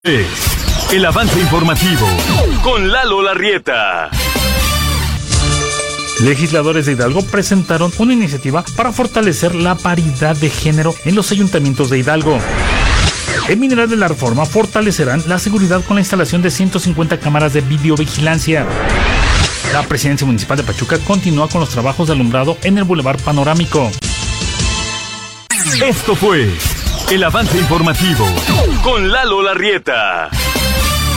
El avance informativo con Lalo Larrieta. Legisladores de Hidalgo presentaron una iniciativa para fortalecer la paridad de género en los ayuntamientos de Hidalgo. En Mineral de la Reforma fortalecerán la seguridad con la instalación de 150 cámaras de videovigilancia. La Presidencia Municipal de Pachuca continúa con los trabajos de alumbrado en el Boulevard Panorámico. Esto fue el avance informativo con Lalo Larrieta.